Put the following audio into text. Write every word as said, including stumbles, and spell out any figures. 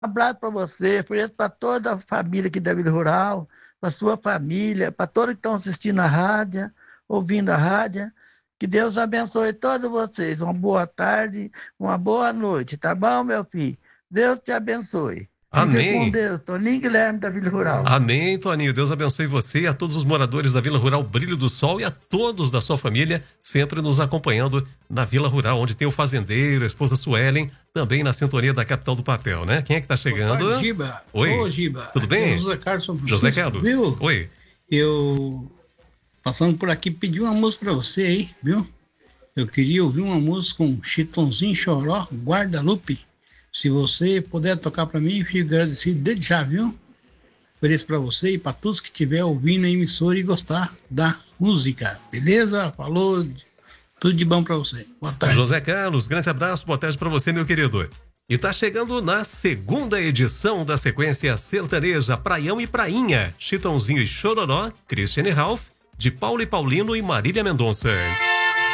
Um abraço para você, para toda a família aqui da Vila Rural, para sua família, para todos que estão assistindo a rádio, ouvindo a rádio. Que Deus abençoe todos vocês. Uma boa tarde, uma boa noite, tá bom, meu filho? Deus te abençoe. Fica com Amém. Deus. Toninho Guilherme da Vila Rural. Amém, Toninho. Deus abençoe você e a todos os moradores da Vila Rural Brilho do Sol e a todos da sua família, sempre nos acompanhando na Vila Rural, onde tem o fazendeiro, a esposa Suelen, também na sintonia da Capital do Papel, né? Quem é que tá chegando? Boa tarde, Giba. Oi. Ô, Giba. Tudo Aqui bem? é José Carlos São José Francisco, Carlos. viu? Oi. Eu, passando por aqui, pedi uma música pra você aí, viu? Eu queria ouvir uma música com Chitãozinho Choró, Guadalupe. Se você puder tocar pra mim, fico agradecido desde já, viu? Ofereço pra você e pra todos que estiver ouvindo a emissora e gostar da música. Beleza? Falou. Tudo de bom pra você. Boa tarde. José Carlos, grande abraço, boa tarde pra você, meu querido. E tá chegando na segunda edição da sequência sertaneja Praião e Prainha, Chitãozinho e Chororó, Cristiane Ralph, de Paulo e Paulino e Marília Mendonça.